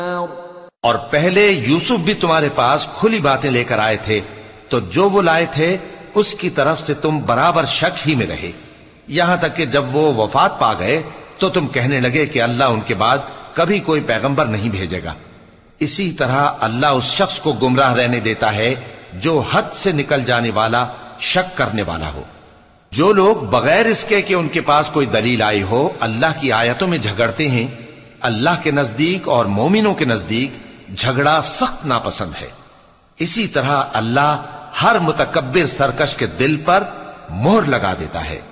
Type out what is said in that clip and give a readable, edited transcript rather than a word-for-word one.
और पहले यूसुफ भी तुम्हारे पास खुली बातें लेकर आए थे, तो जो वो लाए थे उसकी तरफ से तुम बराबर शक ही में रहे, यहां तक कि जब वो वफात पा गए तो तुम कहने लगे कि अल्लाह उनके बाद कभी कोई पैगंबर नहीं भेजेगा। इसी तरह अल्लाह उस शख्स को गुमराह रहने देता है जो हद से निकल जाने वाला, शक करने वाला हो। जो लोग बगैर इसके कि उनके पास कोई दलील आई हो अल्लाह की आयतों में झगड़ते हैं, अल्लाह के नजदीक और मोमिनों के नजदीक झगड़ा सख्त नापसंद है। इसी तरह अल्लाह हर मुतकब्बिर सरकश के दिल पर मोहर लगा देता है।